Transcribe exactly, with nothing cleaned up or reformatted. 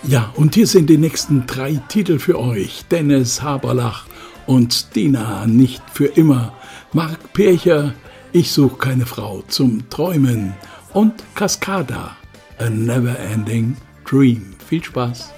Ja, und hier sind die nächsten drei Titel für euch. Dennis Haberlach und Dina nicht für immer. Mark Pircher, Ich such keine Frau zum Träumen. Und Cascada, A Never Ending Dream. Viel Spaß.